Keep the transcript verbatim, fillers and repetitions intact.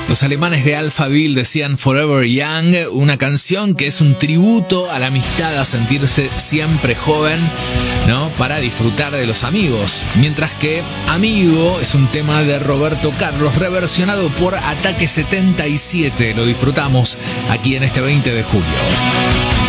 Los alemanes de Alphaville decían Forever Young, una canción que es un tributo a la amistad, a sentirse siempre joven, ¿no? Para disfrutar de los amigos. Mientras que Amigo es un tema de Roberto Carlos, reversionado por Ataque setenta y siete. Lo disfrutamos aquí en este veinte de julio.